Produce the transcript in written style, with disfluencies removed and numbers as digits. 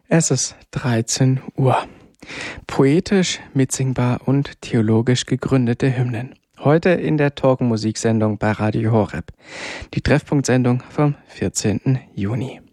Es ist 13 Uhr. Poetisch, mitsingbar und theologisch gegründete Hymnen. Heute in der Talk-Musik-Sendung bei Radio Horeb. Die Treffpunkt-Sendung vom 14. Juni.